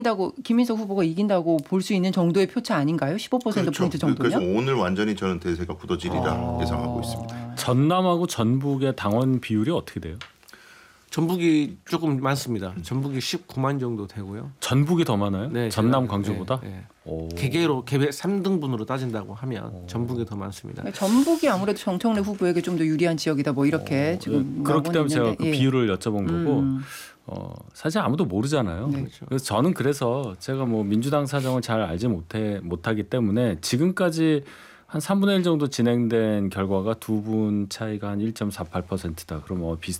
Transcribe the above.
다고 김인석 후보가 이긴다고 볼 수 있는 정도의 표차 아닌가요? 15% 포인트 정도면? 그래서 오늘 완전히 저는 대세가 굳어지리라 예상하고 있습니다. 전남하고 전북의 당원 비율이 어떻게 돼요? 전북이 조금 많습니다. 전북이 19만 정도 되고요. 전북이 더 많아요? 네, 전남 제가- 광주보다? 네, 오. 개개로 개별 3등분으로 따진다고 하면 전북이 더 많습니다. 전북이 아무래도 정청래 후보에게 좀 더 유리한 지역이다. 뭐 이렇게 지금 그렇기 때문에 제가 나오고 그 있는데, 예. 비율을 여쭤본 거고 사실 아무도 모르잖아요. 네. 그래서 저는 그래서 제가 뭐 민주당 사정을 잘 알지 못하기 때문에 지금까지 한 3분의 1 정도 진행된 결과가 두 분 차이가 한 1.48%다. 그럼 비슷